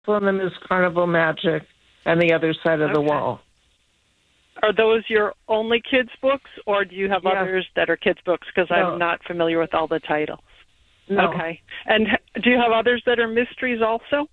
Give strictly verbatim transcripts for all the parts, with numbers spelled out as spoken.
One of them is Carnival Magic, and The Other Side of okay. the Wall. Are those your only kids' books, or do you have yeah. others that are kids' books? Because no. I'm not familiar with all the titles. No. Okay. And do you have others that are mysteries also?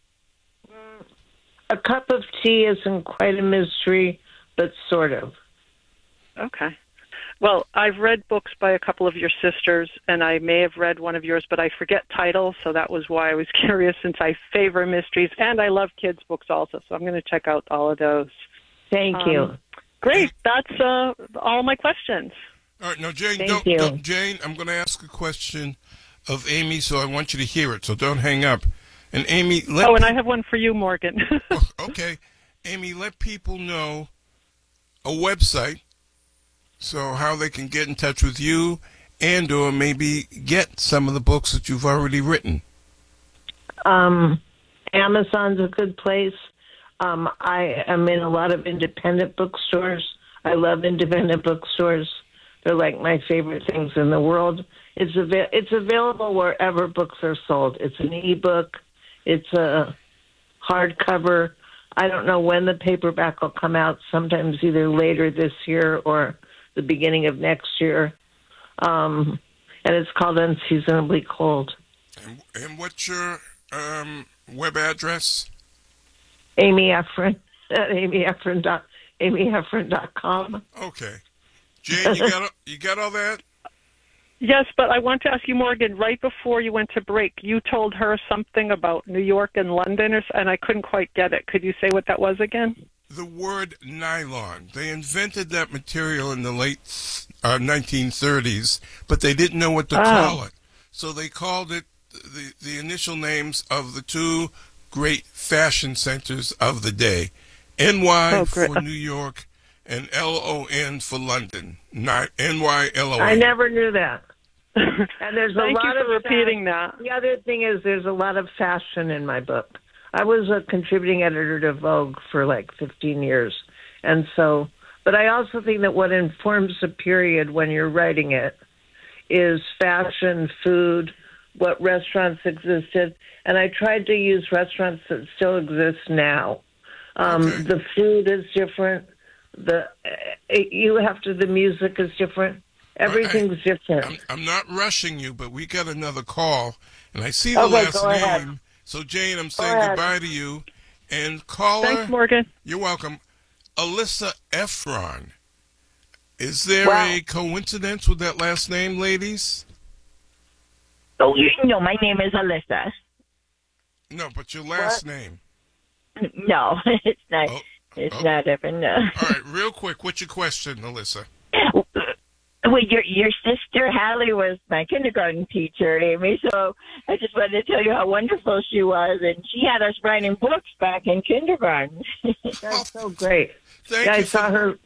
A Cup of Tea isn't quite a mystery, but sort of. Okay. Well, I've read books by a couple of your sisters, and I may have read one of yours, but I forget titles, so that was why I was curious, since I favor mysteries, and I love kids' books also, so I'm going to check out all of those. Thank um, you. Great. That's uh, all my questions. All right. Now, Jane, Thank don't, you. don't, Jane, I'm going to ask a question of Amy, so I want you to hear it, so don't hang up. And Amy, let Oh, and I have one for you, Morgan. oh, okay. Amy, let people know a website, so how they can get in touch with you and or maybe get some of the books that you've already written. Um, Amazon's a good place. Um, I am in a lot of independent bookstores. I love independent bookstores. They're like my favorite things in the world. It's av- it's available wherever books are sold. It's an ebook. It's a hardcover. I don't know when the paperback will come out, sometimes either later this year or the beginning of next year. Um, and it's called Unseasonably Cold. And, and what's your um, web address? Amy Heffron at Amy Heffron dot Amy Heffron dot com. Okay. Jane, you got you got all that? Yes, but I want to ask you, Morgan, right before you went to break, you told her something about New York and London, and I couldn't quite get it. Could you say what that was again? The word nylon. They invented that material in the late uh, nineteen thirties, but they didn't know what to oh. call it. So they called it the, the initial names of the two great fashion centers of the day. N Y oh, for New York and L O N for London. Not N Y L O N. I never knew that. And there's a Thank lot you for of repeating fashion. that. The other thing is there's a lot of fashion in my book. I was a contributing editor to Vogue for like fifteen years. And so, but I also think that what informs a period when you're writing it is fashion, food, what restaurants existed. And I tried to use restaurants that still exist now. Um, okay. The food is different. The you have to. The music is different. Everything's I, different. I'm, I'm not rushing you, but we got another call, and I see the okay, last go name. ahead. So, Jane, I'm Go saying ahead. goodbye to you. And caller, Thanks, Morgan. You're welcome. Alyssa Heffron. Is there Wow. a coincidence with that last name, ladies? Oh, you know, my name is Alyssa. No, but your last What? name. No, it's not. Oh, it's oh. not even. No. All right, real quick, what's your question, Alyssa? Well, your your sister Hallie was my kindergarten teacher, Amy. So I just wanted to tell you how wonderful she was, and she had us writing books back in kindergarten. That's so great. Thank Yeah, you I saw for, her.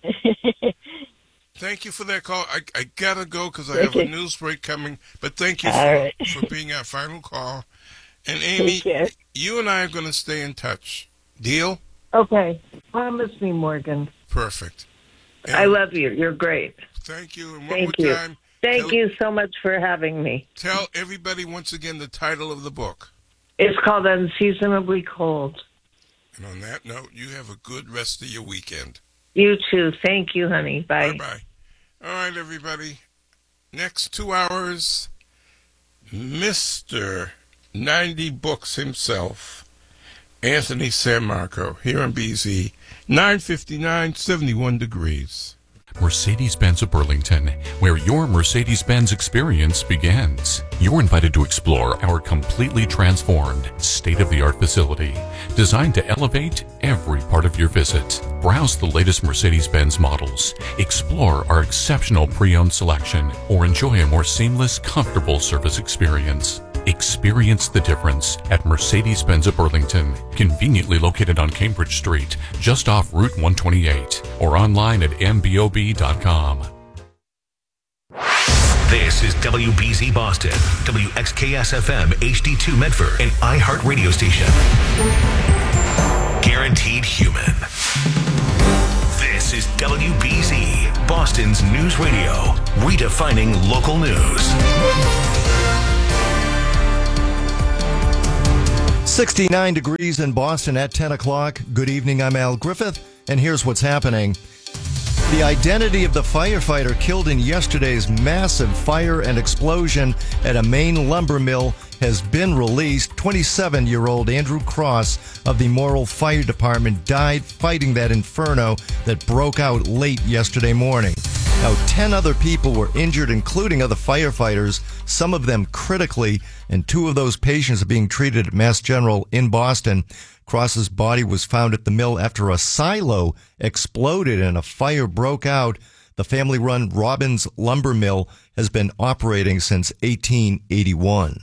Thank you for that call. I, I gotta go because I have a news break coming. But thank you All for, right. for being our final call. And Amy, Take care. you and I are going to stay in touch. Deal? Okay. Promise me, Morgan. Perfect. And I love you. You're great. Thank you. And one Thank more you. time, Thank tell, you so much for having me. tell everybody once again the title of the book. It's called Unseasonably Cold. And on that note, you have a good rest of your weekend. You too. Thank you, honey. Bye. Bye-bye. All right, everybody. Next two hours, Mister ninety Books himself, Anthony San Marco, here on B Z, nine fifty-nine, seventy-one degrees. Mercedes-Benz of Burlington, where your Mercedes-Benz experience begins. You're invited to explore our completely transformed, state-of-the-art facility, designed to elevate every part of your visit. Browse the latest Mercedes-Benz models, explore our exceptional pre-owned selection, or enjoy a more seamless, comfortable service experience. Experience the difference at Mercedes-Benz of Burlington, conveniently located on Cambridge Street, just off Route one twenty-eight, or online at m b o b dot com. This is W B Z Boston, W X K S F M H D two Medford, an iHeart radio station. Guaranteed human. This is W B Z, Boston's news radio, redefining local news. sixty-nine degrees in Boston at ten o'clock. Good evening, I'm Al Griffith, and here's what's happening. The identity of the firefighter killed in yesterday's massive fire and explosion at a Maine lumber mill has been released. twenty-seven-year-old Andrew Cross of the Morrill Fire Department died fighting that inferno that broke out late yesterday morning. Now, ten other people were injured, including other firefighters, some of them critically, and two of those patients are being treated at Mass General in Boston. Cross's body was found at the mill after a silo exploded and a fire broke out. The family-run Robbins Lumber Mill has been operating since eighteen eighty-one.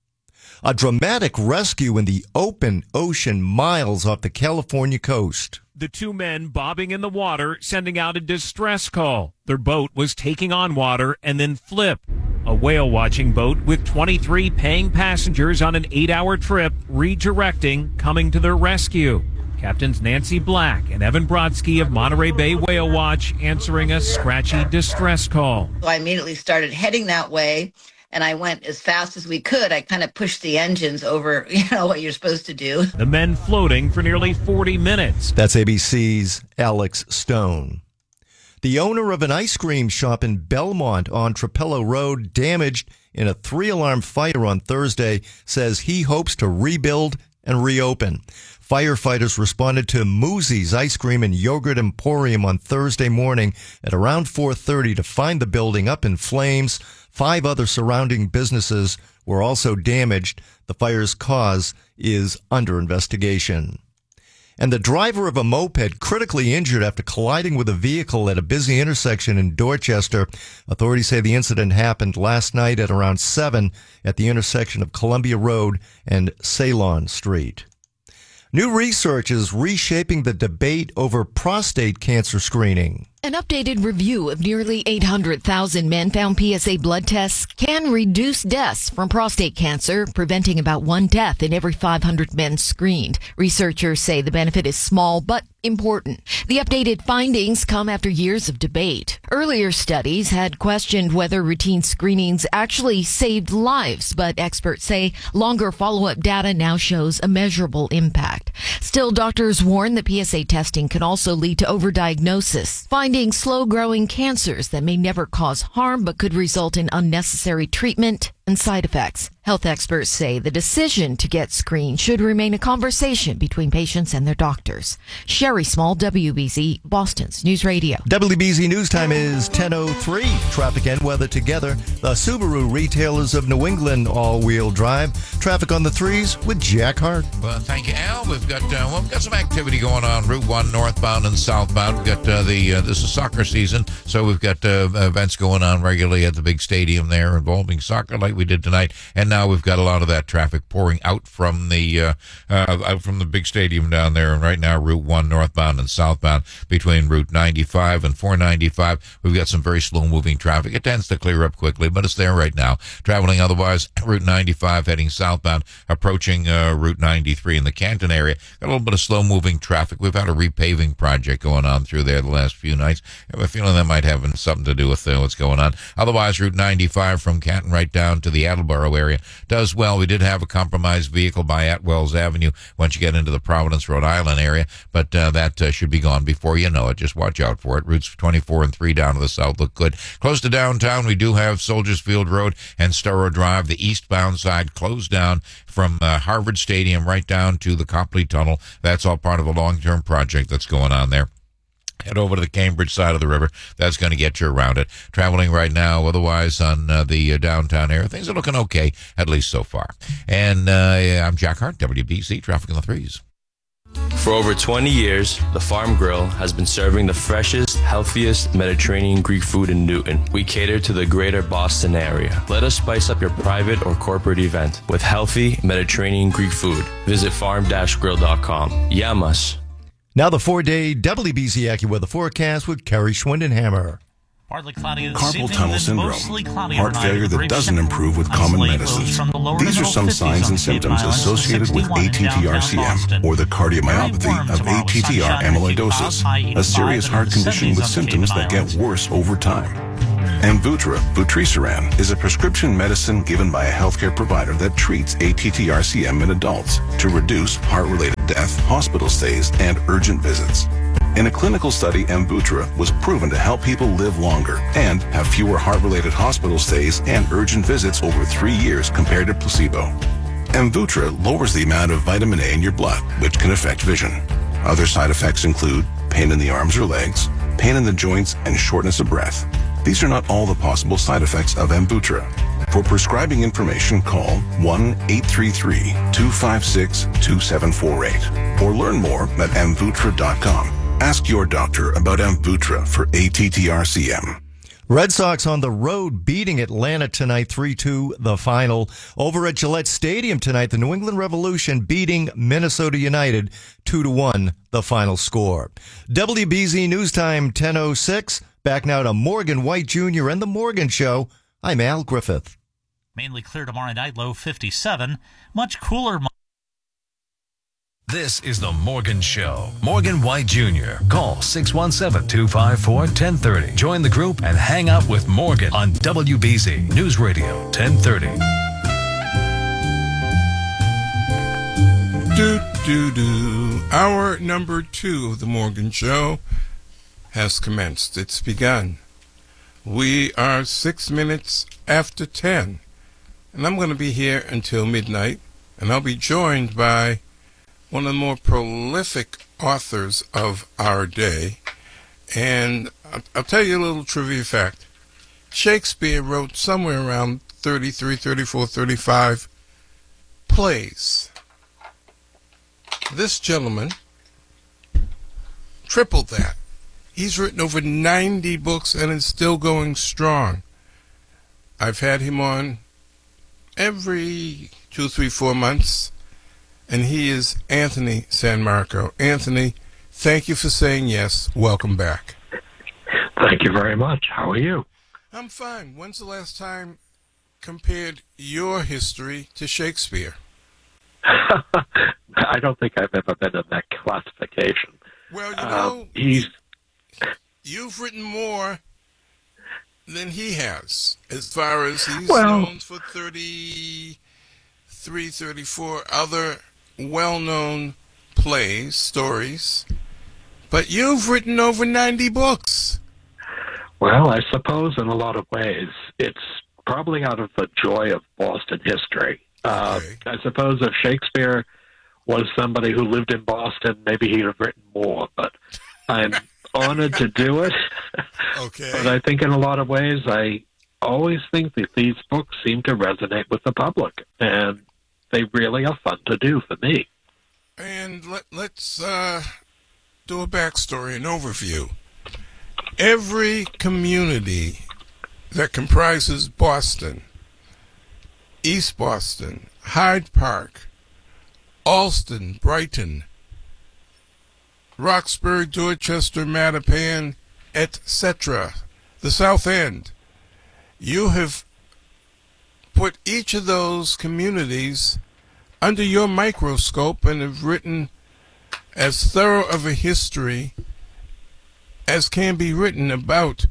A dramatic rescue in the open ocean miles off the California coast. The two men bobbing in the water, sending out a distress call. Their boat was taking on water and then flipped. A whale-watching boat with twenty-three paying passengers on an eight-hour trip redirecting, coming to their rescue. Captains Nancy Black and Evan Brodsky of Monterey Bay Whale Watch answering a scratchy distress call. So I immediately started heading that way, and I went as fast as we could. I kind of pushed the engines over, you know, what you're supposed to do. The men floating for nearly forty minutes. That's A B C's Alex Stone. The owner of an ice cream shop in Belmont on Trapello Road, damaged in a three-alarm fire on Thursday, says he hopes to rebuild and reopen. Firefighters responded to Moosey's Ice Cream and Yogurt Emporium on Thursday morning at around four thirty to find the building up in flames. Five other surrounding businesses were also damaged. The fire's cause is under investigation. And the driver of a moped critically injured after colliding with a vehicle at a busy intersection in Dorchester. Authorities say the incident happened last night at around seven at the intersection of Columbia Road and Ceylon Street. New research is reshaping the debate over prostate cancer screening. An updated review of nearly eight hundred thousand men found P S A blood tests can reduce deaths from prostate cancer, preventing about one death in every five hundred men screened. Researchers say the benefit is small but important. The updated findings come after years of debate. Earlier studies had questioned whether routine screenings actually saved lives, but experts say longer follow-up data now shows a measurable impact. Still, doctors warn that P S A testing can also lead to overdiagnosis, finding slow-growing cancers that may never cause harm but could result in unnecessary treatment and side effects. Health experts say the decision to get screened should remain a conversation between patients and their doctors. Sherry Small, W B Z, Boston's News Radio. W B Z News Time is ten oh three. Traffic and weather together. The Subaru retailers of New England all-wheel drive. Traffic on the threes with Jack Hart. Well, thank you, Al. We've got uh, well, we've got some activity going on Route one northbound and southbound. We've got uh, the uh, this is soccer season, so we've got uh, events going on regularly at the big stadium there involving soccer, like we did tonight. And now we've got a lot of that traffic pouring out from the uh, uh, out from the big stadium down there. And right now, Route one northbound and southbound between Route ninety-five and four ninety-five, we've got some very slow-moving traffic. It tends to clear up quickly, but it's there right now. Traveling otherwise, Route ninety-five heading southbound, approaching uh, Route ninety-three in the Canton area. Got a little bit of slow-moving traffic. We've had a repaving project going on through there the last few nights. I have a feeling that might have something to do with uh, what's going on. Otherwise, Route ninety-five from Canton right down to the Attleboro area does well. We did have a compromised vehicle by Atwells Avenue once you get into the Providence, Rhode Island area, but uh, that uh, should be gone before you know it. Just watch out for it. Routes twenty-four and three down to the south look good. Close to downtown, we do have Soldiers Field Road and Storrow Drive, the eastbound side closed down from uh, Harvard Stadium right down to the Copley Tunnel. That's all part of a long-term project that's going on there. Head over to the Cambridge side of the river. That's going to get you around it. Traveling right now, otherwise, on uh, the uh, downtown area, things are looking okay, at least so far. And uh, I'm Jack Hart, W B C, Traffic on the Threes. For over twenty years, the Farm Grill has been serving the freshest, healthiest Mediterranean Greek food in Newton. We cater to the greater Boston area. Let us spice up your private or corporate event with healthy Mediterranean Greek food. Visit farm dash grill dot com. Yamas. Now the four-day W B Z AccuWeather forecast with Kerry Schwindenhammer. Partly cloudy this Carpal evening, tunnel syndrome, cloudy heart failure that doesn't improve with common medicines. These are some signs and symptoms associated with A T T R C M, or the cardiomyopathy of A T T R amyloidosis, a serious heart condition with symptoms that get worse over time. Amvuttra, vutrisiran, is a prescription medicine given by a healthcare provider that treats A T T R C M in adults to reduce heart-related death, hospital stays, and urgent visits. In a clinical study, Amvuttra was proven to help people live longer and have fewer heart-related hospital stays and urgent visits over three years compared to placebo. Amvuttra lowers the amount of vitamin A in your blood, which can affect vision. Other side effects include pain in the arms or legs, pain in the joints, and shortness of breath. These are not all the possible side effects of Amvuttra. For prescribing information, call one eight three three, two five six, two seven four eight or learn more at amvuttra dot com. Ask your doctor about Amvuttra for A T T R C M. Red Sox on the road beating Atlanta tonight three two, the final. Over at Gillette Stadium tonight, the New England Revolution beating Minnesota United two to one, the final score. W B Z News Time ten oh six. Back now to Morgan White Junior and The Morgan Show. I'm Al Griffith. Mainly clear tomorrow night, low fifty-seven. Much cooler. This is The Morgan Show. Morgan White Junior Call six one seven, two five four, one oh three oh. Join the group and hang out with Morgan on W B Z News Radio ten thirty. Do, do, do. Hour number two of The Morgan Show has commenced. It's begun. We are six minutes after ten. And I'm going to be here until midnight. And I'll be joined by one of the more prolific authors of our day. And I'll, I'll tell you a little trivia fact. Shakespeare wrote somewhere around thirty-three, thirty-four, thirty-five plays. This gentleman tripled that. He's written over ninety books and is still going strong. I've had him on every two, three, four months. And he is Anthony San Marco. Anthony, thank you for saying yes. Welcome back. Thank you very much. How are you? I'm fine. When's the last time compared your history to Shakespeare? I don't think I've ever been in that classification. Well, you know, um, he's you've written more than he has, as far as he's well, known for thirty-three, thirty-four other well-known plays, stories. But you've written over ninety books. Well, I suppose in a lot of ways it's probably out of the joy of Boston history. Uh, okay. I suppose if Shakespeare was somebody who lived in Boston, maybe he'd have written more, but I'm honored to do it. Okay. But I think in a lot of ways, I always think that these books seem to resonate with the public, and they really are fun to do for me. And let, let's uh, do a backstory, an overview. Every community that comprises Boston, East Boston, Hyde Park, Allston, Brighton, Roxbury, Dorchester, Mattapan, et cetera, the South End, you have put each of those communities under your microscope and have written as thorough of a history as can be written about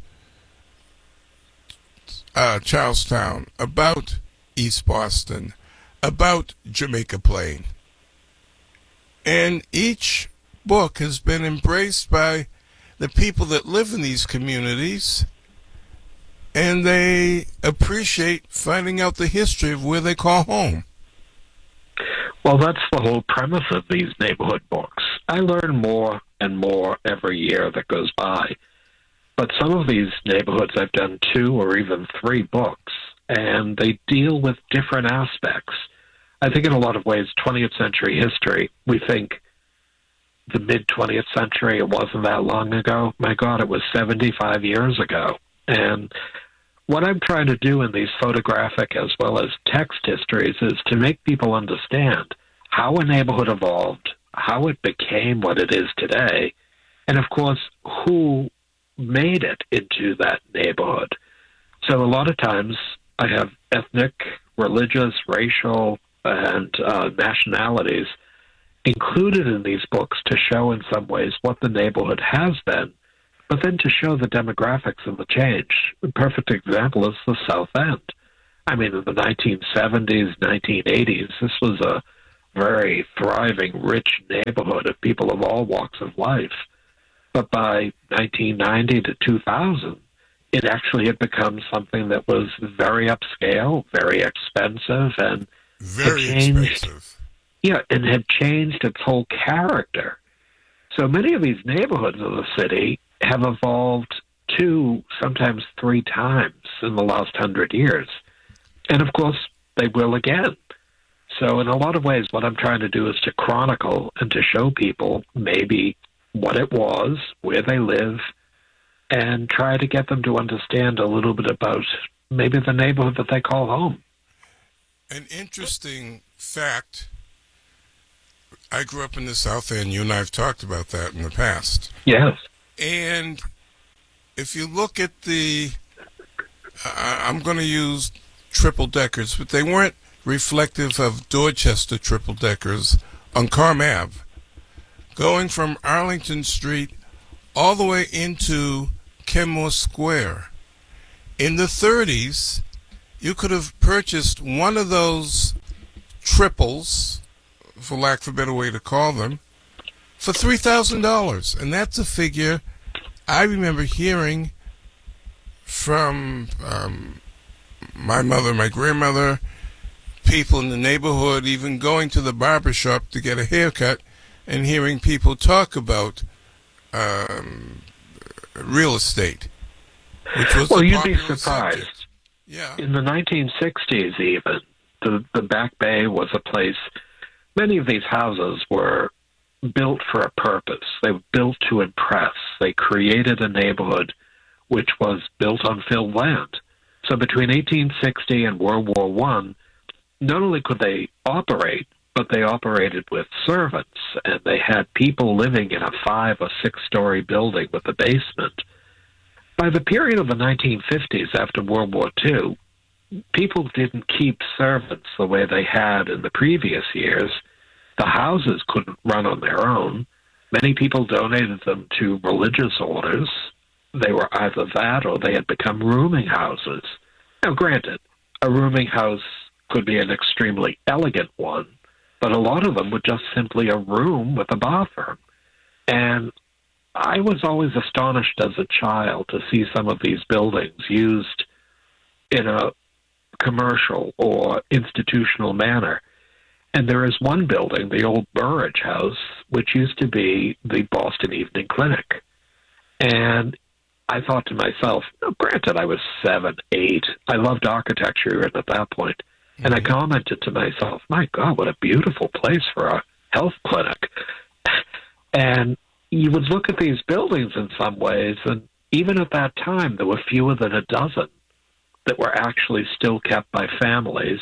uh, Charlestown, about East Boston, about Jamaica Plain. And each book has been embraced by the people that live in these communities, and they appreciate finding out the history of where they call home. Well, that's the whole premise of these neighborhood books. I learn more and more every year that goes by. But some of these neighborhoods I've done two or even three books, and they deal with different aspects. I think in a lot of ways, twentieth century history, we think the mid-twentieth century, it wasn't that long ago. My God, it was seventy-five years ago. And what I'm trying to do in these photographic as well as text histories is to make people understand how a neighborhood evolved, how it became what it is today, and of course, who made it into that neighborhood. So a lot of times I have ethnic, religious, racial, and uh, nationalities included in these books to show in some ways what the neighborhood has been but then to show the demographics and the change. A perfect example is the South End. I mean, in the nineteen seventies, nineteen eighties, this was a very thriving, rich neighborhood of people of all walks of life. But by nineteen ninety to two thousand, it actually had become something that was very upscale, very expensive, and very had changed, expensive. Yeah, and had changed its whole character. So many of these neighborhoods of the city have evolved two, sometimes three times in the last hundred years. And of course, they will again. So in a lot of ways, what I'm trying to do is to chronicle and to show people maybe what it was, where they live, and try to get them to understand a little bit about maybe the neighborhood that they call home. An interesting fact, I grew up in the South End. You and I have talked about that in the past. Yes. And if you look at the, uh, I'm going to use triple deckers, but they weren't reflective of Dorchester triple deckers on Carm Ave. Going from Arlington Street all the way into Kenmore Square. In the thirties, you could have purchased one of those triples, for lack of a better way to call them, for three thousand dollars. And that's a figure I remember hearing from um, my mother, my grandmother, people in the neighborhood, even going to the barber shop to get a haircut, and hearing people talk about um, real estate, which was well, a you'd be popular surprised. subject. Yeah. In the nineteen sixties, even the the Back Bay was a place. Many of these houses were built for a purpose. They were built to impress. They created a neighborhood which was built on filled land. So between eighteen sixty and World War One, not only could they operate, but they operated with servants, and they had people living in a five or six-story building with a basement. By the period of the nineteen fifties, after World War Two, people didn't keep servants the way they had in the previous years. The houses couldn't run on their own. Many people donated them to religious orders. They were either that or they had become rooming houses. Now, granted, a rooming house could be an extremely elegant one, but a lot of them were just simply a room with a bathroom. And I was always astonished as a child to see some of these buildings used in a commercial or institutional manner. And there is one building, the old Burridge House, which used to be the Boston Evening Clinic. And I thought to myself, oh, granted, I was seven, eight. I loved architecture at that point. And I commented to myself, my God, what a beautiful place for a health clinic. And you would look at these buildings in some ways, and even at that time, there were fewer than a dozen that were actually still kept by families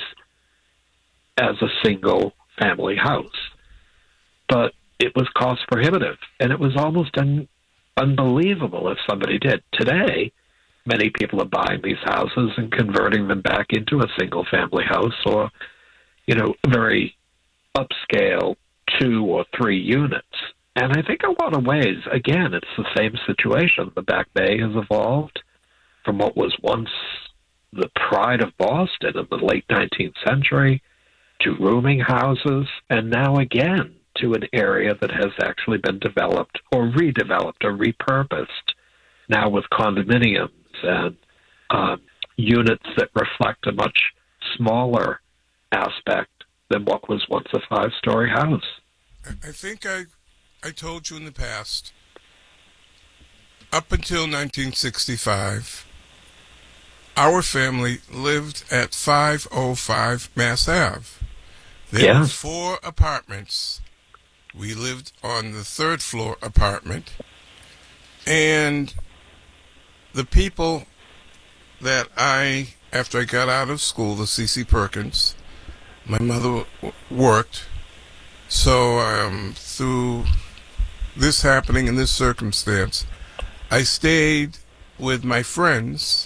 as a single family house. But it was cost prohibitive, and it was almost un- unbelievable if somebody did. Today, many people are buying these houses and converting them back into a single family house or, you know, very upscale two or three units. And I think in a lot of ways, again, it's the same situation. The Back Bay has evolved from what was once the pride of Boston in the late nineteenth century to rooming houses, and now again to an area that has actually been developed or redeveloped or repurposed, now with condominiums and um, units that reflect a much smaller aspect than what was once a five-story house. I think I, I told you in the past, up until nineteen sixty-five, our family lived at five oh five Mass Ave. There Yeah. were four apartments. We lived on the third floor apartment. And the people that I, after I got out of school, the C C Perkins, my mother w- worked. So um, through this happening in this circumstance, I stayed with my friends.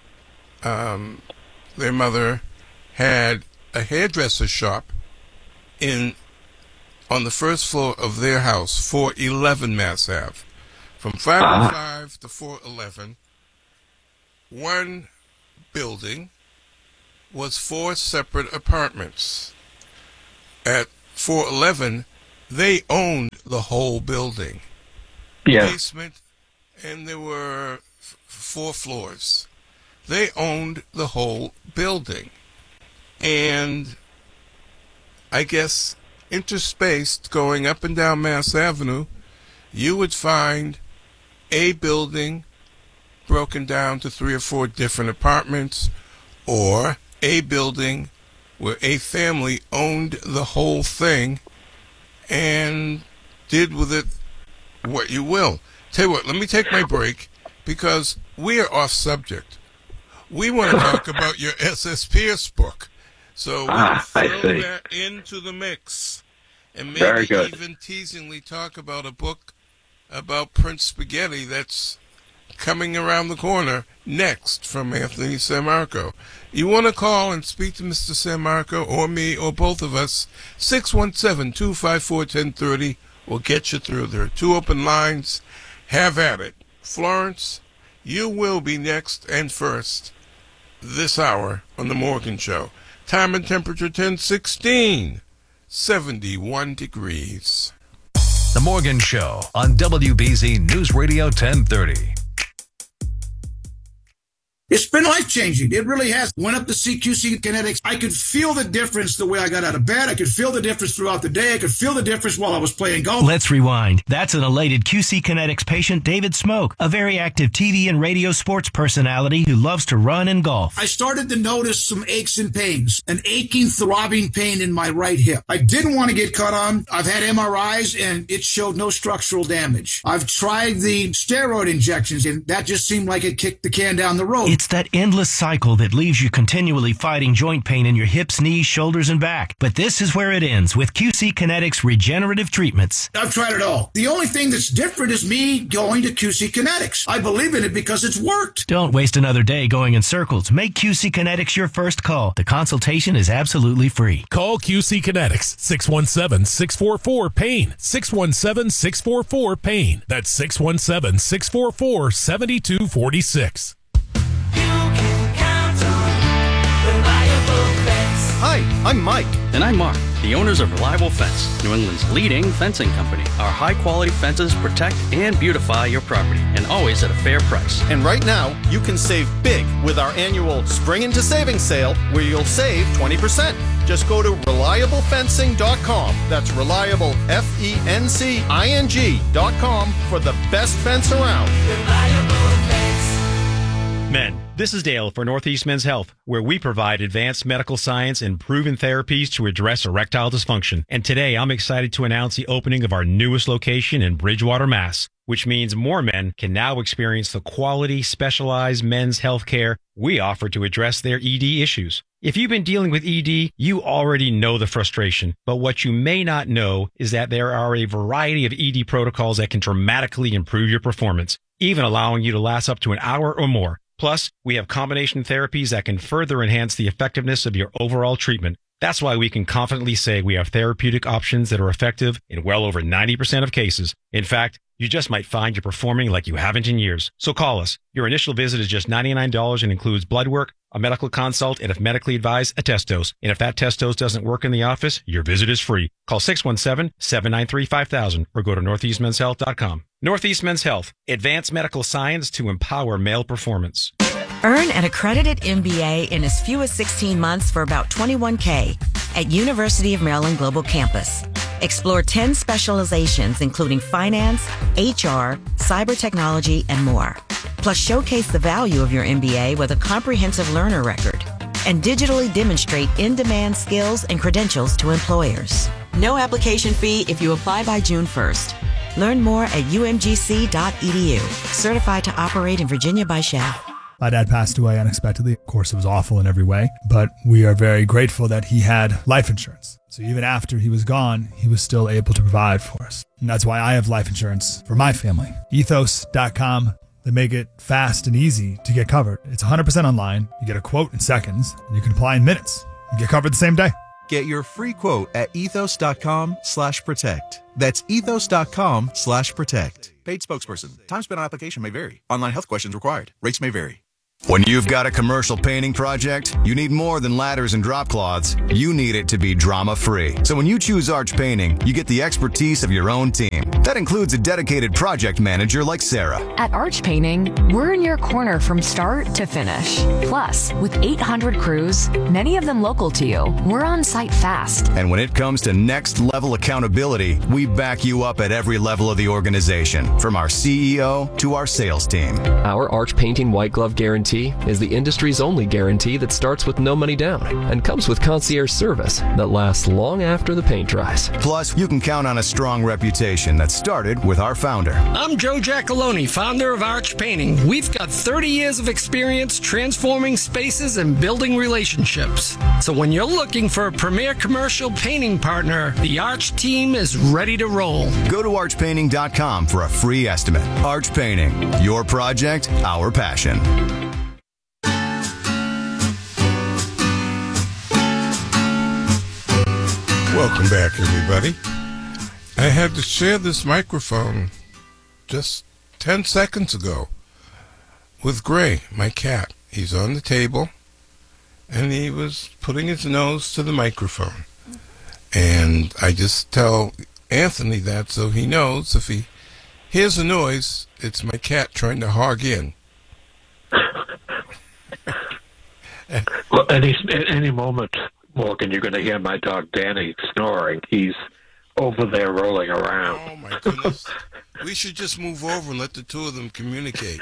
Um, their mother had a hairdresser shop in on the first floor of their house, four eleven Mass Ave. From five oh five to four eleven, one building was four separate apartments. At four eleven, they owned the whole building. Yeah. Basement, and there were f- four floors. They owned the whole building. And I guess interspaced going up and down Mass Avenue, you would find a building broken down to three or four different apartments, or a building where a family owned the whole thing and did with it what you will. Tell you what, let me take my break because we are off subject. We want to talk about your S S. Pierce book. So we'll ah, throw that into the mix. And maybe Very good. even teasingly talk about a book about Prince Spaghetti that's coming around the corner next from Anthony Sammarco. You want to call and speak to Mister Sammarco or me or both of us, six one seven, two five four, one zero three zero. We'll get you through. There are two open lines. Have at it. Florence, you will be next and first this hour on The Morgan Show. Time and temperature ten sixteen, seventy-one degrees. The Morgan Show on W B Z News Radio ten thirty. It's been life-changing. It really has. Went up to see Q C Kinetics. I could feel the difference the way I got out of bed. I could feel the difference throughout the day. I could feel the difference while I was playing golf. Let's rewind. That's an elated Q C Kinetics patient, David Smoke, a very active T V and radio sports personality who loves to run and golf. I started to notice some aches and pains, an aching, throbbing pain in my right hip. I didn't want to get cut on. I've had M R Is, and it showed no structural damage. I've tried the steroid injections, and that just seemed like it kicked the can down the road. It's that endless cycle that leaves you continually fighting joint pain in your hips, knees, shoulders, and back. But this is where it ends with Q C Kinetics regenerative treatments. I've tried it all. The only thing that's different is me going to Q C Kinetics. I believe in it because it's worked. Don't waste another day going in circles. Make Q C Kinetics your first call. The consultation is absolutely free. Call Q C Kinetics, six one seven, six four four, PAIN, six one seven, six four four, PAIN. That's six one seven, six four four, seven two four six. Hi, I'm Mike. And I'm Mark, the owners of Reliable Fence, New England's leading fencing company. Our high-quality fences protect and beautify your property, and always at a fair price. And right now, you can save big with our annual Spring into Savings sale, where you'll save twenty percent. Just go to reliable fencing dot com. That's reliable, F E N C I N G dot com for the best fence around. Reliable Fence. Men. This is Dale for Northeast Men's Health, where we provide advanced medical science and proven therapies to address erectile dysfunction. And today, I'm excited to announce the opening of our newest location in Bridgewater, Mass., which means more men can now experience the quality, specialized men's health care we offer to address their E D issues. If you've been dealing with E D, you already know the frustration. But what you may not know is that there are a variety of E D protocols that can dramatically improve your performance, even allowing you to last up to an hour or more. Plus, we have combination therapies that can further enhance the effectiveness of your overall treatment. That's why we can confidently say we have therapeutic options that are effective in well over ninety percent of cases. In fact, you just might find you're performing like you haven't in years. So call us. Your initial visit is just ninety-nine dollars and includes blood work, a medical consult, and if medically advised, a test dose. And if that test dose doesn't work in the office, your visit is free. Call six one seven, seven nine three, five thousand or go to northeast men's health dot com. Northeast Men's Health, advanced medical science to empower male performance. Earn an accredited M B A in as few as sixteen months for about twenty-one thousand dollars at University of Maryland Global Campus. Explore ten specializations, including finance, H R, cyber technology, and more. Plus, showcase the value of your M B A with a comprehensive learner record and digitally demonstrate in-demand skills and credentials to employers. No application fee if you apply by June first. Learn more at U M G C dot E D U. Certified to operate in Virginia by S H A. My dad passed away unexpectedly. Of course, it was awful in every way, but we are very grateful that he had life insurance. So even after he was gone, he was still able to provide for us. And that's why I have life insurance for my family. ethos dot com. They make it fast and easy to get covered. It's one hundred percent online. You get a quote in seconds, and you can apply in minutes. You get covered the same day. Get your free quote at ethos.com slash protect. That's ethos.com slash protect. Paid spokesperson. Time spent on application may vary. Online health questions required. Rates may vary. When you've got a commercial painting project, you need more than ladders and drop cloths. You need it to be drama-free. So when you choose Arch Painting, you get the expertise of your own team. That includes a dedicated project manager like Sarah. At Arch Painting, we're in your corner from start to finish. Plus, with eight hundred crews, many of them local to you, we're on site fast. And when it comes to next-level accountability, we back you up at every level of the organization, from our C E O to our sales team. Our Arch Painting White Glove Guarantee is the industry's only guarantee that starts with no money down and comes with concierge service that lasts long after the paint dries. Plus, you can count on a strong reputation that started with our founder. I'm Joe Giacalone, founder of Arch Painting. We've got thirty years of experience transforming spaces and building relationships. So when you're looking for a premier commercial painting partner, the Arch team is ready to roll. Go to arch painting dot com for a free estimate. Arch Painting, your project, our passion. Welcome back, everybody. I had to share this microphone just ten seconds ago with Gray, my cat. He's on the table, and he was putting his nose to the microphone. And I just tell Anthony that so he knows if he hears a noise, it's my cat trying to hog in. Well, any, at any moment, Morgan, you're going to hear my dog Danny snoring. He's over there rolling around. Oh, my goodness. We should just move over and let the two of them communicate.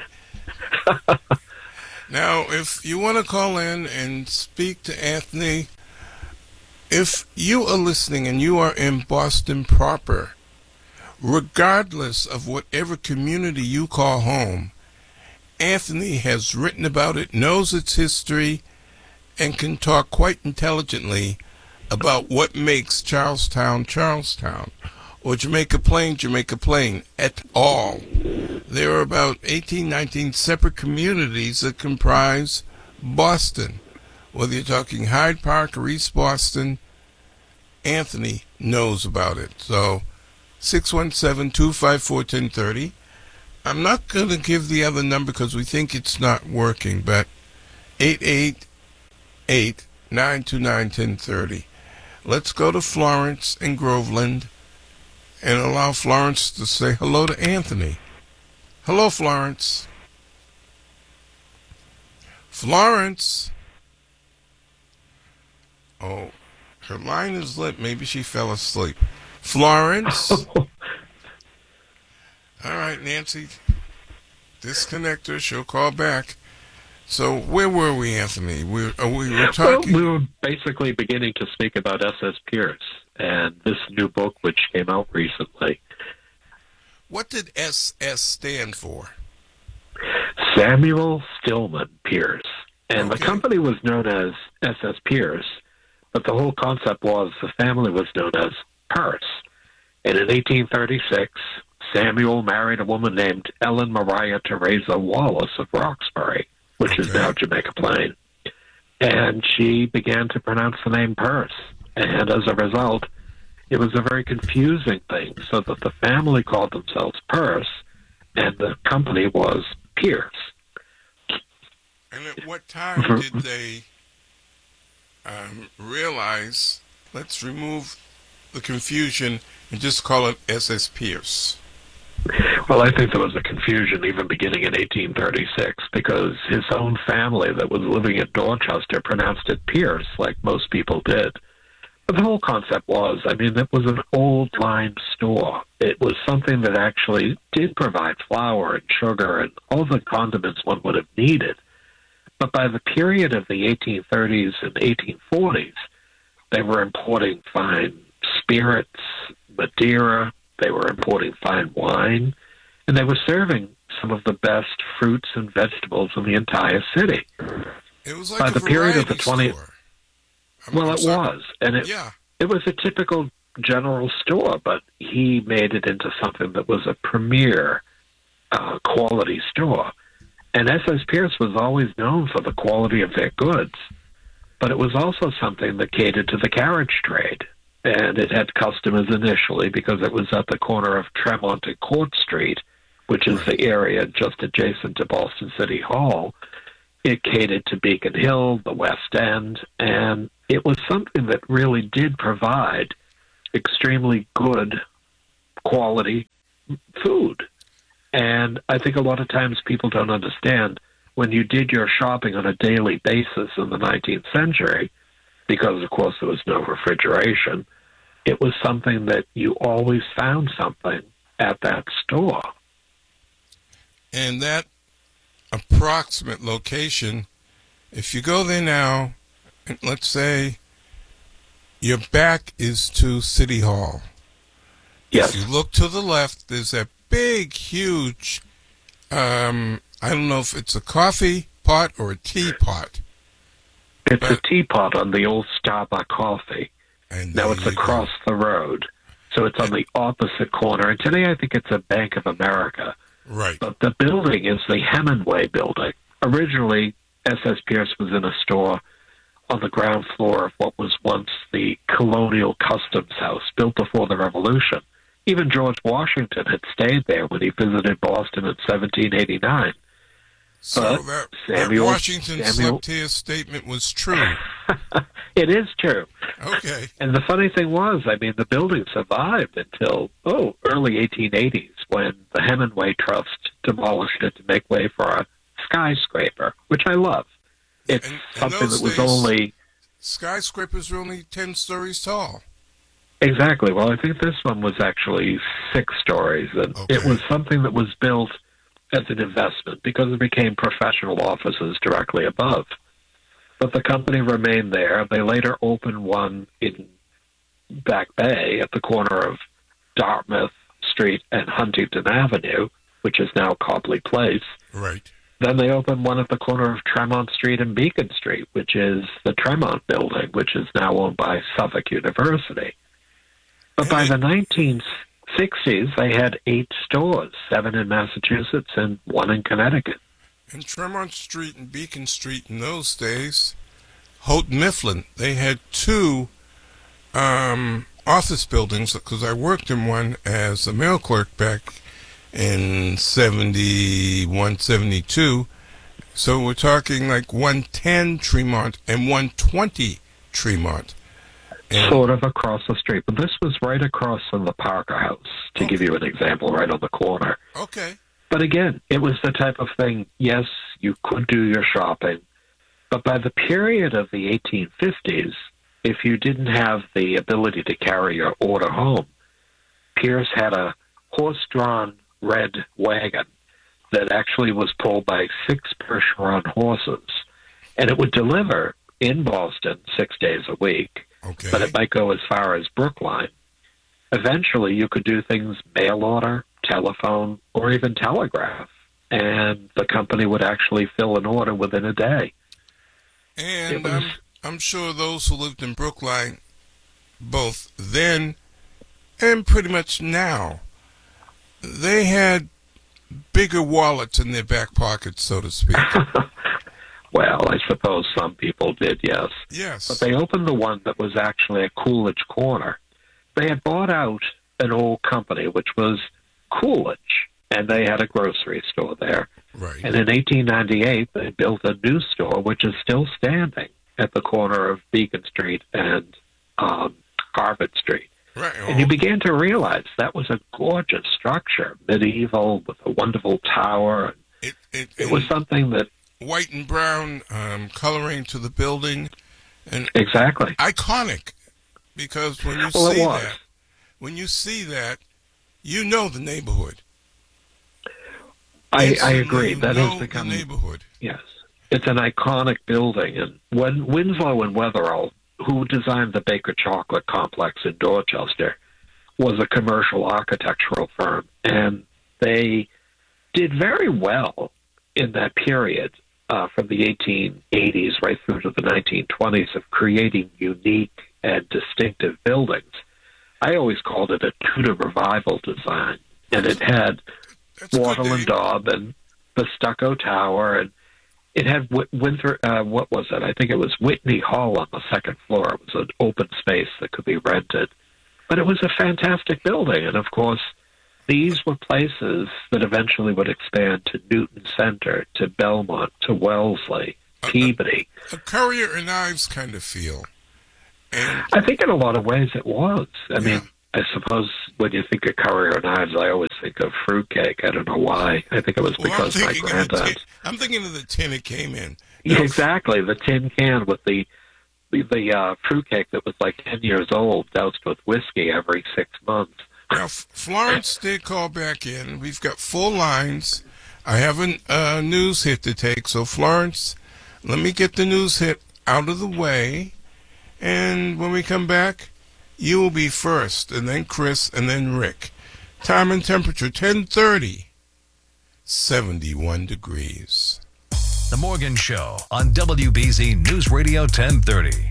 Now, if you want to call in and speak to Anthony, if you are listening and you are in Boston proper, regardless of whatever community you call home, Anthony has written about it, knows its history, and can talk quite intelligently about what makes Charlestown, Charlestown, or Jamaica Plain, Jamaica Plain, at all. There are about eighteen, nineteen separate communities that comprise Boston. Whether you're talking Hyde Park or East Boston, Anthony knows about it. So, six one seven, two five four, one zero three zero. I'm not going to give the other number because we think it's not working, but eight eight eight, nine two nine, one zero three zero. Let's go to Florence in Groveland and allow Florence to say hello to Anthony. Hello, Florence. Florence. Oh, her line is lit. Maybe she fell asleep. Florence. All right, Nancy. Disconnect her. She'll call back. So where were we, Anthony? We, uh, we were talking. Well, we were basically beginning to speak about S S. Pierce and this new book which came out recently. What did S S stand for? Samuel Stillman Pierce. And Okay. the company was known as S S. Pierce, but the whole concept was the family was known as Pierce. And in eighteen thirty-six, Samuel married a woman named Ellen Maria Teresa Wallace of Roxbury, which is now Jamaica Plain. And she began to pronounce the name Pierce. And as a result, it was a very confusing thing, so that the family called themselves Pierce, and the company was Pierce. And at what time did they um, realize, let's remove the confusion and just call it S S. Pierce? Well, I think there was a confusion even beginning in eighteen thirty-six because his own family that was living in Dorchester pronounced it Pierce, like most people did. But the whole concept was, I mean, it was an old line store. It was something that actually did provide flour and sugar and all the condiments one would have needed. But by the period of the eighteen thirties and eighteen forties, they were importing fine spirits, Madeira, they were importing fine wine, and they were serving some of the best fruits and vegetables in the entire city. It was like By a the period of the variety twentieth, store. well, I'm it sorry. was, and it Yeah. it was a typical general store, but he made it into something that was a premier uh, quality store. And S S. Pierce was always known for the quality of their goods. but it was also something that catered to the carriage trade. And it had customers initially because it was at the corner of Tremont and Court Street, which is the area just adjacent to Boston City Hall. It catered to Beacon Hill, the West End, and it was something that really did provide extremely good quality food. And I think a lot of times people don't understand when you did your shopping on a daily basis in the nineteenth century, because, of course, there was no refrigeration, it was something that you always found something at that store. And that approximate location, if you go there now, and let's say your back is to City Hall. Yes. If you look to the left, there's that big, huge, um, I don't know if it's a coffee pot or a tea pot. It's but, a teapot on the old Starbucks coffee. And now it's across go. the road. So it's on the opposite corner. And today I think it's a Bank of America. Right. But the building is the Hemingway building. Originally, S S. Pierce was in a store on the ground floor of what was once the Colonial Customs House, built before the Revolution. Even George Washington had stayed there when he visited Boston in seventeen eighty-nine. So but that, Samuel, that Washington Samuel, slept here statement was true. It is true. Okay. And the funny thing was, I mean, the building survived until, oh, early eighteen eighties, when the Hemingway Trust demolished it to make way for a skyscraper, which I love. It's and, something and that was days, only... skyscrapers were only ten stories tall. Exactly. Well, I think this one was actually six stories, and okay. it was something that was built as an investment because it became professional offices directly above. But the company remained there. They later opened one in Back Bay at the corner of Dartmouth Street and Huntington Avenue, which is now Copley Place. Right. Then they opened one at the corner of Tremont Street and Beacon Street, which is the Tremont Building, which is now owned by Suffolk University. But and by it, the nineteen sixties, they had eight stores, seven in Massachusetts and one in Connecticut. And Tremont Street and Beacon Street in those days, Houghton Mifflin, they had two um, office buildings, because I worked in one as a mail clerk back in seventy-one, seventy-two. So we're talking like one ten Tremont and one twenty Tremont. And sort of across the street. But this was right across from the Parker House, to okay. give you an example, right on the corner. Okay. But again, it was the type of thing, yes, you could do your shopping, but by the period of the eighteen fifties, if you didn't have the ability to carry your order home, Pierce had a horse-drawn red wagon that actually was pulled by six Percheron horses, and it would deliver in Boston six days a week, okay. but it might go as far as Brookline. Eventually, you could do things mail order, telephone, or even telegraph, and the company would actually fill an order within a day. And was, I'm, I'm sure those who lived in Brookline, both then and pretty much now, they had bigger wallets in their back pockets, so to speak. Well, I suppose some people did, yes. Yes. But they opened the one that was actually at Coolidge Corner. They had bought out an old company, which was Coolidge, and they had a grocery store there. Right. And in eighteen ninety-eight, they built a new store, which is still standing at the corner of Beacon Street and um, Harvard Street. Right. Oh. And you began to realize that was a gorgeous structure, medieval, with a wonderful tower. It, it, it was something that... White and brown um, coloring to the building. And exactly. Iconic. Because when you well, see it was. that, when you see that, you know the neighborhood. I, I agree. That has become the neighborhood. Yes, it's an iconic building. And when Winslow and Wetherall, who designed the Baker Chocolate Complex in Dorchester, was a commercial architectural firm, and they did very well in that period, uh, from the eighteen eighties right through to the nineteen twenties, of creating unique and distinctive buildings. I always called it a Tudor revival design, and it had That's Wattle and Daub and the stucco tower, and it had Winthrop, uh, what was it? I think it was Whitney Hall on the second floor. It was an open space that could be rented. But it was a fantastic building. And, of course, these were places that eventually would expand to Newton Center, to Belmont, to Wellesley, Peabody. A, a Currier and Ives kind of feel. And I think in a lot of ways it was. I yeah. mean, I suppose when you think of Currier and Ives, I always think of fruitcake. I don't know why. I think it was well, because my tin, granddad. I'm thinking of the tin it came in. Yeah, exactly. The tin can with the the, the uh, fruitcake that was like ten years old, doused with whiskey every six months. Now, Florence did call back in. We've got full lines. I have a uh, news hit to take. So, Florence, let me get the news hit out of the way. And when we come back, you will be first, and then Chris, and then Rick. Time and temperature, ten thirty, seventy-one degrees. The Morgan Show on W B Z News Radio ten thirty.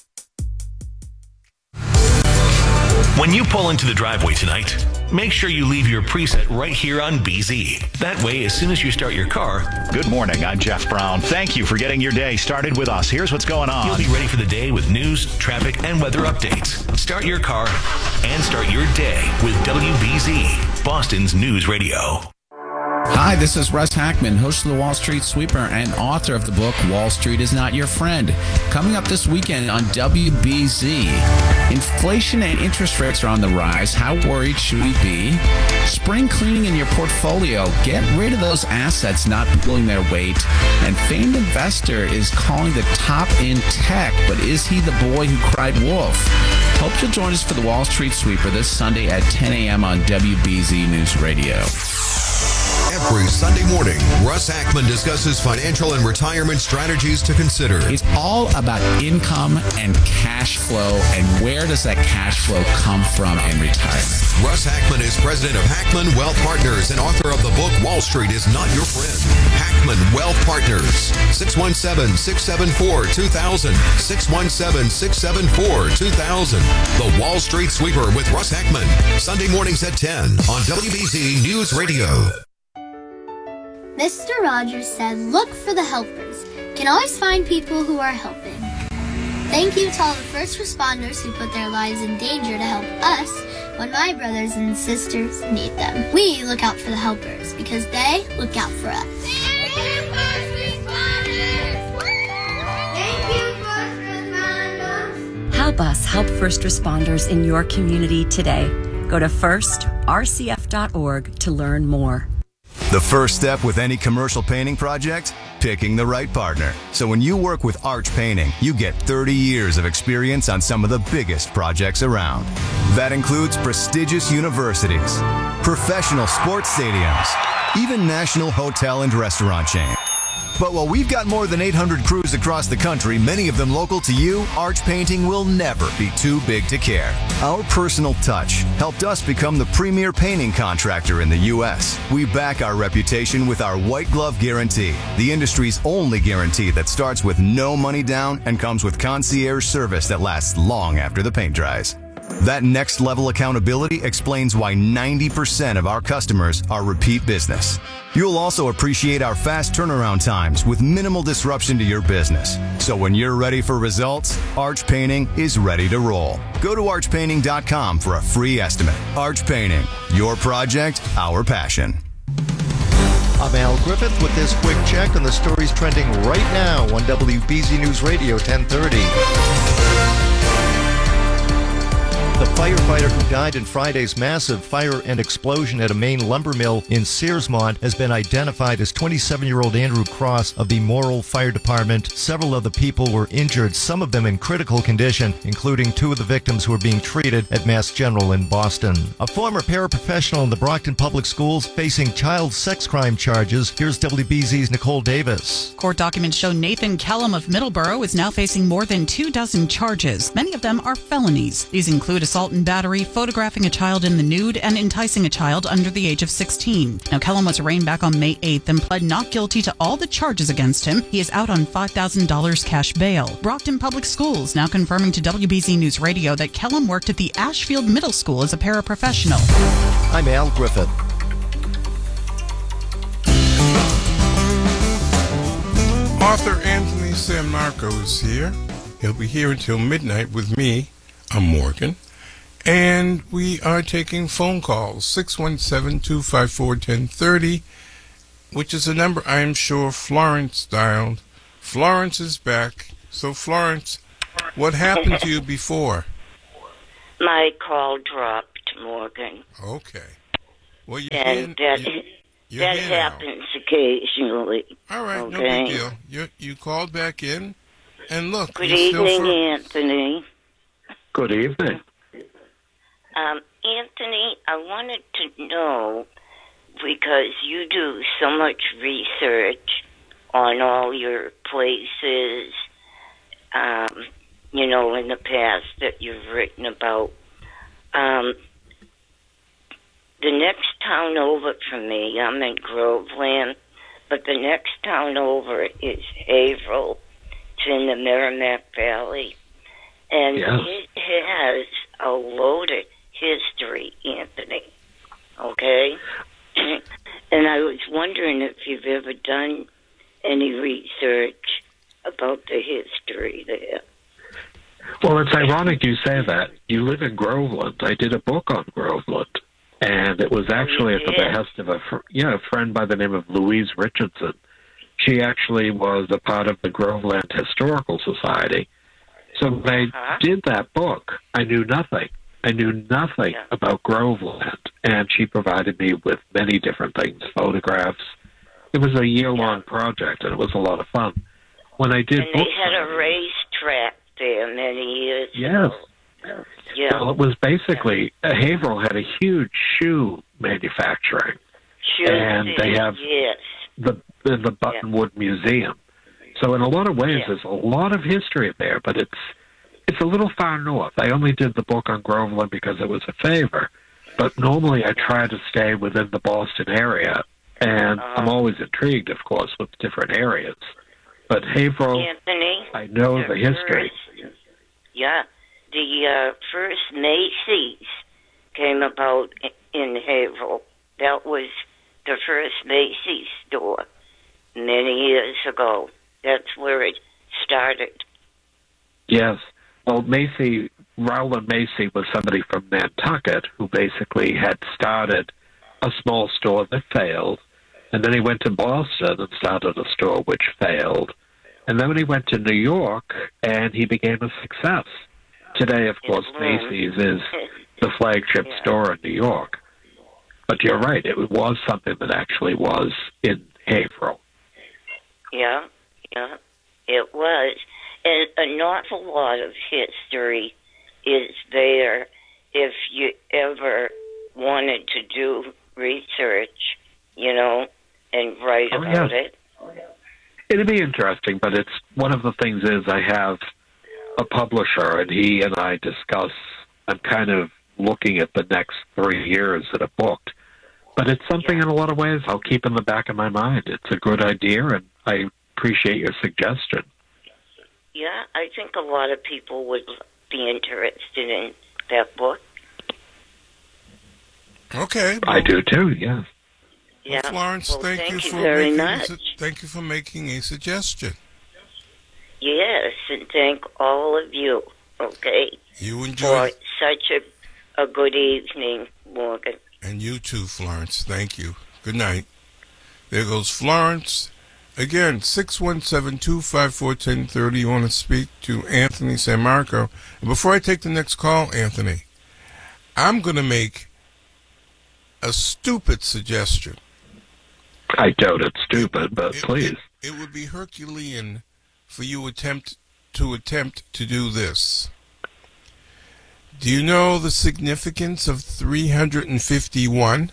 When you pull into the driveway tonight, make sure you leave your preset right here on B Z. That way, as soon as you start your car... Good morning, I'm Jeff Brown. Thank you for getting your day started with us. Here's what's going on. You'll be ready for the day with news, traffic, and weather updates. Start your car and start your day with W B Z, Boston's News Radio. Hi, this is Russ Hackman, host of the Wall Street Sweeper and author of the book Wall Street is Not Your Friend. Coming up this weekend on W B Z, inflation and interest rates are on the rise. How worried should we be? Spring cleaning in your portfolio. Get rid of those assets not pulling their weight. And famed investor is calling the top in tech, but is he the boy who cried wolf? Hope you'll join us for the Wall Street Sweeper this Sunday at ten a.m. on W B Z News Radio. Every Sunday morning, Russ Hackman discusses financial and retirement strategies to consider. It's all about income and cash flow and where does that cash flow come from in retirement. Russ Hackman is president of Hackman Wealth Partners and author of the book Wall Street is Not Your Friend. Hackman Wealth Partners, six one seven, six seven four, two thousand, six one seven, six seven four, two thousand. The Wall Street Sweeper with Russ Hackman, Sunday mornings at ten on W B Z News Radio. Mister Rogers said, look for the helpers. Can always find people who are helping. Thank you to all the first responders who put their lives in danger to help us when my brothers and sisters need them. We look out for the helpers because they look out for us. Thank you, first responders! Thank you, first responders! Help us help first responders in your community today. Go to first r c f dot org to learn more. The first step with any commercial painting project? Picking the right partner. So when you work with Arch Painting, you get thirty years of experience on some of the biggest projects around. That includes prestigious universities, professional sports stadiums, even national hotel and restaurant chains. But while we've got more than eight hundred crews across the country, many of them local to you, Arch Painting will never be too big to care. Our personal touch helped us become the premier painting contractor in the U S. We back our reputation with our White Glove Guarantee, the industry's only guarantee that starts with no money down and comes with concierge service that lasts long after the paint dries. That next level accountability explains why ninety percent of our customers are repeat business. You'll also appreciate our fast turnaround times with minimal disruption to your business. So when you're ready for results, Arch Painting is ready to roll. Go to arch painting dot com for a free estimate. Arch Painting, your project, our passion. I'm Al Griffith with this quick check on the stories trending right now on W B Z News Radio ten thirty. The firefighter who died in Friday's massive fire and explosion at a Maine lumber mill in Searsmont has been identified as twenty-seven-year-old Andrew Cross of the Morrill Fire Department. Several of the people were injured, some of them in critical condition, including two of the victims who are being treated at Mass General in Boston. A former paraprofessional in the Brockton Public Schools facing child sex crime charges. Here's W B Z's Nicole Davis. Court documents show Nathan Kellum of Middleborough is now facing more than two dozen charges. Many of them are felonies. These include assault and battery, photographing a child in the nude, and enticing a child under the age of sixteen. Now, Kellum was arraigned back on May eighth and pled not guilty to all the charges against him. He is out on five thousand dollars cash bail. Brockton Public Schools now confirming to W B Z News Radio that Kellum worked at the Ashfield Middle School as a paraprofessional. I'm Al Author Anthony San Marco is here. He'll be here until midnight with me. I'm Morgan. And we are taking phone calls, six one seven, two five four, one zero three zero, which is a number I am sure Florence dialed. Florence is back. So, Florence, what happened to you before? My call dropped, Morgan. Okay. Well, you and that, you, you're that here now. happens occasionally. All right, okay? no big deal. You you called back in, and look. Good you're still evening, for- Anthony. Good evening. Um, Anthony, I wanted to know, because you do so much research on all your places, um, you know, in the past that you've written about. Um, the next town over from me, I'm in Groveland, but the next town over is Haverhill. It's in the Merrimack Valley. And Yeah. it has a loaded history, Anthony. Okay? And I was wondering if you've ever done any research about the history there. Well, it's ironic you say that. You live in Groveland. I did a book on Groveland, and it was actually at the did? behest of a fr- yeah a friend by the name of Louise Richardson. She actually was a part of the Groveland Historical Society. So when I Uh-huh. did that book, I knew nothing. I knew nothing Yeah. about Groveland, and she provided me with many different things, photographs. It was a year-long project, and it was a lot of fun. When I did And book they had a racetrack there many years Yes. ago. Yeah. Well, it was basically, uh, Haverhill had a huge shoe manufacturing, Sure and did, they have yes. the the, the Buttonwood Museum. So in a lot of ways, Yeah. there's a lot of history there, but it's it's a little far north. I only did the book on Groveland because it was a favor, but normally I try to stay within the Boston area, and Uh-huh. I'm always intrigued, of course, with different areas. But Haverhill, Anthony, I know the history. First, yeah. The uh, first Macy's came about i- in Haverhill. That was the first Macy's store many years ago. That's where it started. Yes. Well, Macy, Rowland Macy was somebody from Nantucket who basically had started a small store that failed, and then he went to Boston and started a store which failed. And then when he went to New York, and he became a success. Today, of course, Macy's is the flagship Yeah. store in New York. But you're right, it was something that actually was in Haverhill. Yeah, yeah, it was. And an awful lot of history is there if you ever wanted to do research, you know, and write Oh, about yeah. it. It'd be interesting, but it's one of the things is I have a publisher, and he and I discuss. I'm kind of looking at the next three years that are booked, but it's something in a lot of ways I'll keep in the back of my mind. It's a good idea, and I appreciate your suggestion. Yeah, I think a lot of people would be interested in that book. Okay. I do too. Yes. Yeah. Well, Florence, Well, thank, thank you you for very making a much. su- thank you for making a suggestion. Yes, and thank all of you, okay, You for enjoy, such a, a good evening, Morgan. and you too, Florence. Thank you. Good night. There goes Florence. Again, six one seven, two five four, one zero three zero. You want to speak to Anthony San Marco. And before I take the next call, Anthony, I'm going to make a stupid suggestion. I doubt it's stupid, but It- please. It, it would be Herculean for you attempt to attempt to do this. Do you know the significance of three hundred fifty-one?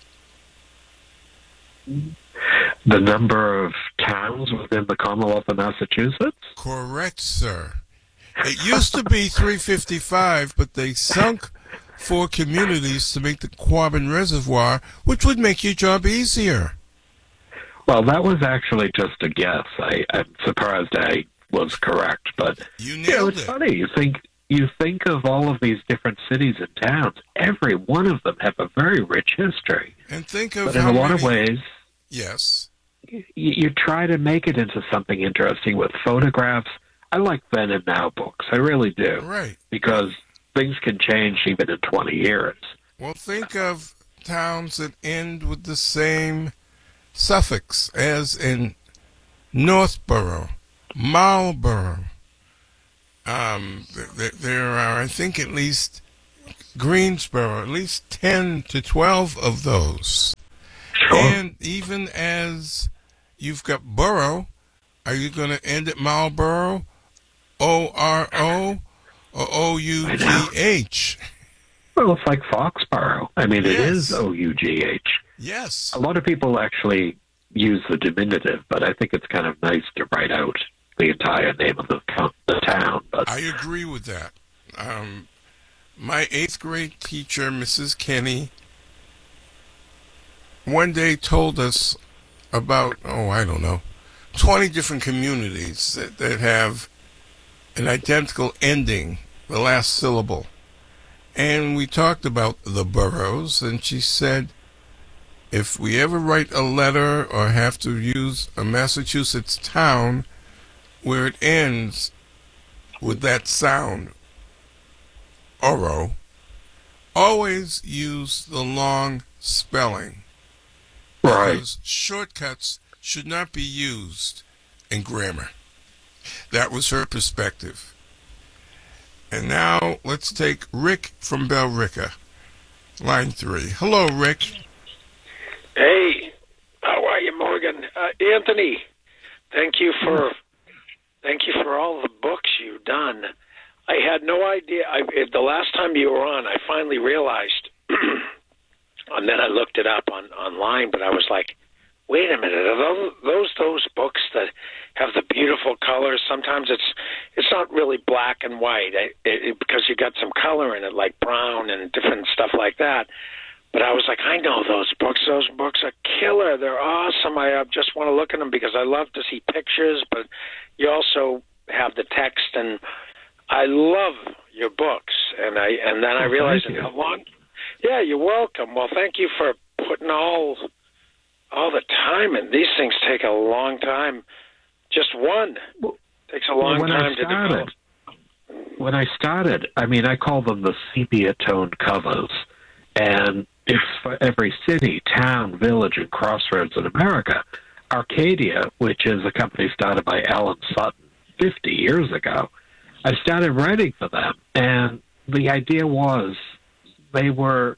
The number of towns within the Commonwealth of Massachusetts? Correct, sir. It used to be three fifty-five, but they sunk four communities to make the Quabbin Reservoir, which would make your job easier. Well, that was actually just a guess. I, I'm surprised I was correct, but You you know, nailed it's it. funny. You think you think of all of these different cities and towns. Every one of them have a very rich history. And think of But in how a lot many, of ways, Yes. you, you try to make it into something interesting with photographs. I like then and now books. I really do. Right. Because things can change even in twenty years. Well, think of towns that end with the same suffix as in Northborough, Marlborough. Um, th- there are, I think, at least Greensboro, at least ten to twelve of those. Sure. And even as you've got borough, are you going to end at Marlborough, O R O, or O U G H? Well, it's like Foxborough. I mean, Yes. it is O U G H. Yes. A lot of people actually use the diminutive, but I think it's kind of nice to write out the entire name of the, co- the town. But I agree with that. Um, my eighth grade teacher, Missus Kenny, one day told us about, oh, I don't know, twenty different communities that, that have an identical ending, the last syllable. And we talked about the boroughs, and she said, if we ever write a letter or have to use a Massachusetts town where it ends with that sound, oro, always use the long spelling. Right. Because shortcuts should not be used in grammar. That was her perspective. And now let's take Rick from Bellrica, line three. Hello, Rick. Hey, how are you, Morgan? Uh, Anthony, thank you for thank you for all the books you've done. I had no idea. I, the last time you were on, I finally realized, and then I looked it up on online. But I was like, wait a minute, are those those, those books that have the beautiful colors? Sometimes it's it's not really black and white it, it, because you got some color in it, like brown and different stuff like that. But I was like, I know those books. Those books are killer. They're awesome. I uh, just want to look at them because I love to see pictures, but you also have the text, and I love your books. And I and then I Oh, realized thank you. how long. Yeah, you're welcome. Well, thank you for putting all all the time in. These things take a long time. Just one takes a long when I time to develop. started, when I started, I mean, I call them the sepia-toned covers, and it's for every city, town, village, and crossroads in America. Arcadia, which is a company started by Alan Sutton fifty years ago, I started writing for them, and the idea was they were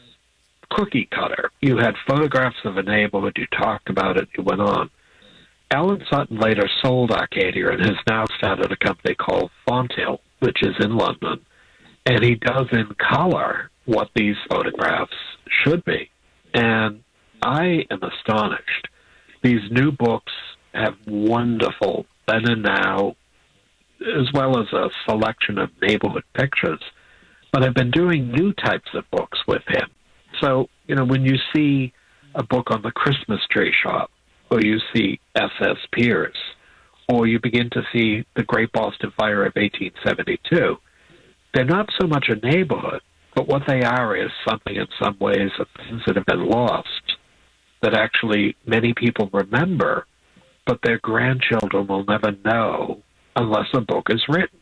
cookie cutter. You had photographs of a neighborhood, you talked about it, you went on. Alan Sutton later sold Arcadia and has now started a company called Fonthill, which is in London, and he does in color what these photographs should be. And I am astonished. These new books have wonderful then and now, as well as a selection of neighborhood pictures. But I've been doing new types of books with him. So, you know, when you see a book on the Christmas tree shop, or you see S S Pierce, or you begin to see the Great Boston Fire of eighteen seventy-two, they're not so much a neighborhood, but what they are is something in some ways of things that have been lost that actually many people remember, but their grandchildren will never know unless a book is written.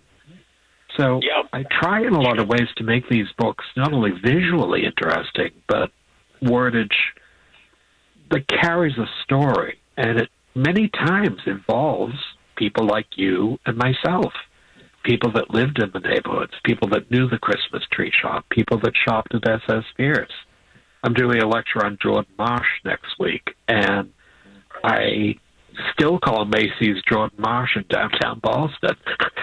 So Yep. I try in a lot of ways to make these books not only visually interesting, but wordage that carries a story. And it many times involves people like you and myself, people that lived in the neighborhoods, people that knew the Christmas tree shop, people that shopped at S S Pierce. I'm doing a lecture on Jordan Marsh next week, and I still call Macy's Jordan Marsh in downtown Boston.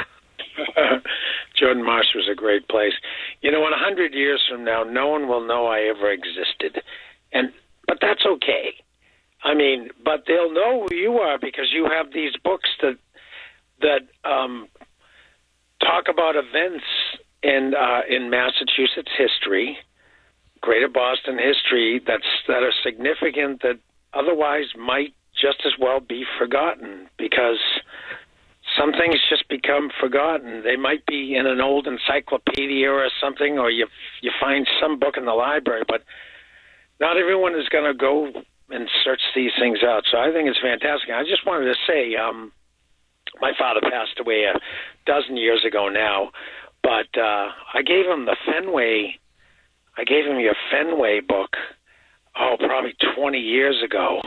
Jordan Marsh was a great place. You know, in a hundred years from now, no one will know I ever existed, and but that's okay. I mean, but they'll know who you are because you have these books that that um, talk about events in uh, in Massachusetts history, Greater Boston history that's that are significant that otherwise might just as well be forgotten because some things just become forgotten. They might be in an old encyclopedia or something, or you you find some book in the library, but not everyone is going to go and search these things out. So I think it's fantastic. I just wanted to say, um, my father passed away a dozen years ago now, but uh, I gave him the Fenway. I gave him your Fenway book. Oh, probably twenty years ago,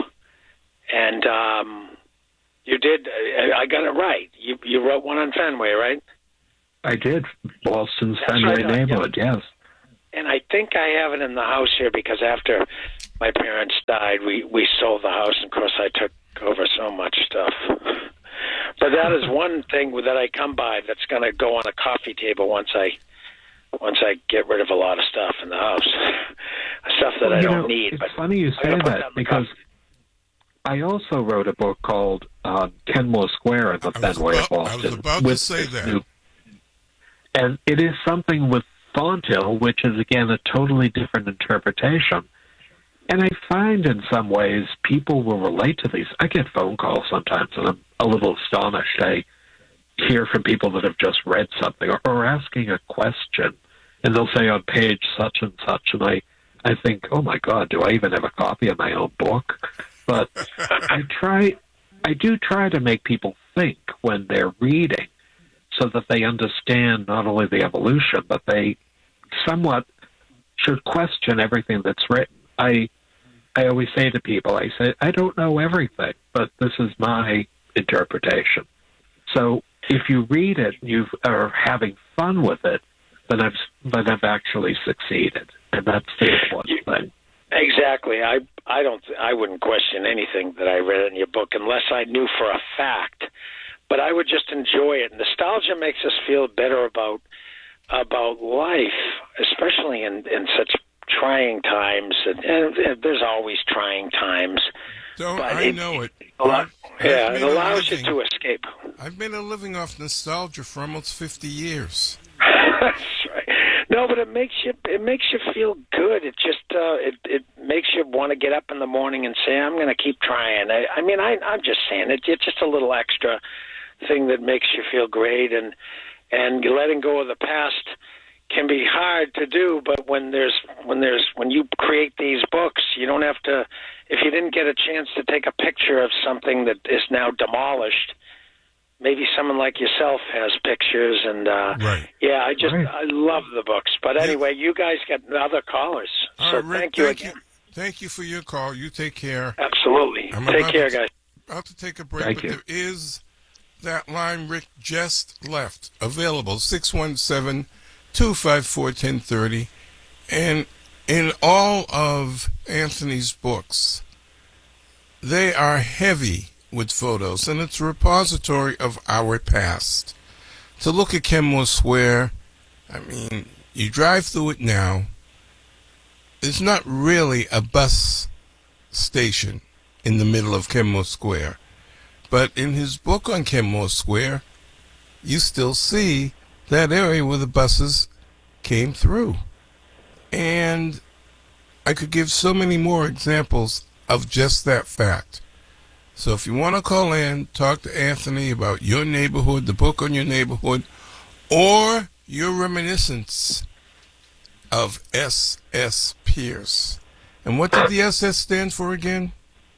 and um, you did. I got it right. You you wrote one on Fenway, right? I did. Boston's That's Fenway right, neighborhood, yeah. yes. And I think I have it in the house here because after my parents died, we, we sold the house, and of course I took over so much stuff. But that is one thing that I come by that's going to go on a coffee table once I once I get rid of a lot of stuff in the house, stuff that Well, I you don't know, need. It's but funny you I'm say gonna put that on the because I also wrote a book called uh, Kenmore Square in the Fenway of Boston. I was about to say that. New, and it is something with Thornhill, which is, again, a totally different interpretation. And I find in some ways people will relate to these. I get phone calls sometimes, and I'm a little astonished. I hear from people that have just read something or, or asking a question, and they'll say on page such and such, and I, I think, oh, my God, do I even have a copy of my own book? But I try, I do try to make people think when they're reading so that they understand not only the evolution, but they somewhat should question everything that's written. I I always say to people, I say, I don't know everything, but this is my interpretation. So if you read it and you are having fun with it, then I've, then I've actually succeeded. And that's the important thing. Exactly. I I don't. I wouldn't question anything that I read in your book unless I knew for a fact. But I would just enjoy it. Nostalgia makes us feel better about about life, especially in, in such trying times. And, and there's always trying times. Don't but I it, know it? Allow, yeah, I've it made a allows you living- to escape. I've made a living off nostalgia for almost fifty years. That's right. No, but it makes you it makes you feel good. It just uh, it it makes you want to get up in the morning and say, I'm going to keep trying. I, I mean, I, I'm just saying it. It's just a little extra thing that makes you feel great, and and letting go of the past can be hard to do. But when there's when there's when you create these books, you don't have to. If you didn't get a chance to take a picture of something that is now demolished, maybe someone like yourself has pictures, and uh, right. yeah, I just Right. I love the books. But anyway, you guys got other callers, All so right, Rick, thank you thank again. you. Thank you for your call. You take care. Absolutely. I'm Take about care, to, guys. About to take a break, Thank but you. there is that line Rick just left available, six one seven, two five four, one zero three zero. And in all of Anthony's books, they are heavy with photos, and it's a repository of our past. To look at Kenmore Square, I mean, you drive through it now, it's not really a bus station in the middle of Kenmore Square. But in his book on Kenmore Square, you still see that area where the buses came through. And I could give so many more examples of just that fact. So if you want to call in, talk to Anthony about your neighborhood, the book on your neighborhood, or your reminiscence of S S Pierce. And what did the S S stand for again?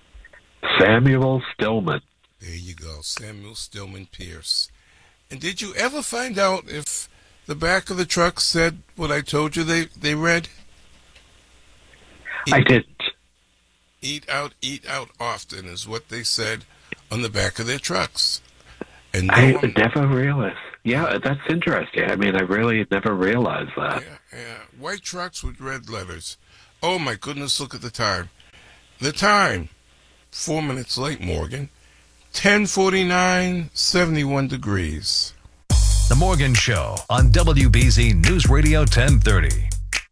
Samuel Stillman. There you go, Samuel Stillman Pierce. And did you ever find out if the back of the truck said what I told you they, they read? Eat, I didn't. Eat out, eat out often is what they said on the back of their trucks. And no I one- never realized. Yeah, that's interesting. I mean, I really never realized that. Yeah, white trucks with red letters. Oh my goodness, look at the time. The time, four minutes late, Morgan. ten forty-nine, seventy-one degrees. The Morgan Show on W B Z News Radio ten thirty.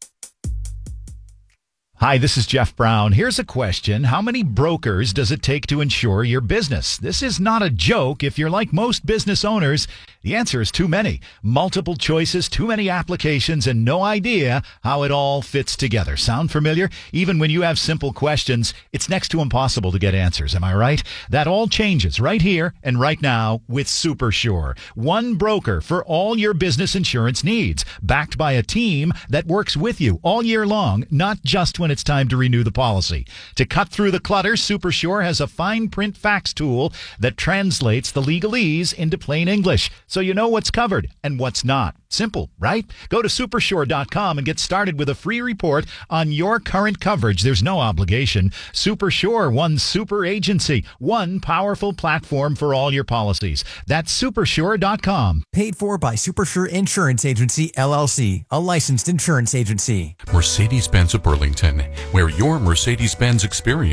Hi, this is Jeff Brown. Here's a question. How many brokers does it take to insure your business? This is not a joke. If you're like most business owners, The answer is too many. Multiple choices, too many applications, and no idea how it all fits together. Sound familiar? Even when you have simple questions, it's next to impossible to get answers. Am I right? That all changes right here and right now with SuperSure. One broker for all your business insurance needs, backed by a team that works with you all year long, not just when it's time to renew the policy. To cut through the clutter, SuperSure has a fine print fax tool that translates the legalese into plain English, so you know what's covered and what's not. Simple, right? Go to supersure dot com and get started with a free report on your current coverage. There's no obligation. SuperSure, one super agency, one powerful platform for all your policies. That's supersure dot com. Paid for by SuperSure Insurance Agency, L L C, a licensed insurance agency. Mercedes-Benz of Burlington, where your Mercedes-Benz experience